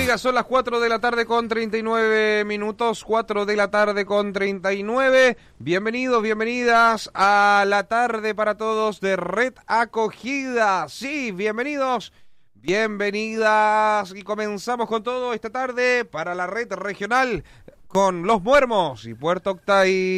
amigas, son las 4 de la tarde con 39 minutos, 4 de la tarde con 39. Bienvenidos, bienvenidas a la tarde para todos de Red Acogida. Sí, bienvenidos, bienvenidas. Y comenzamos con todo esta tarde para la red regional con Los Muermos y Puerto Octay.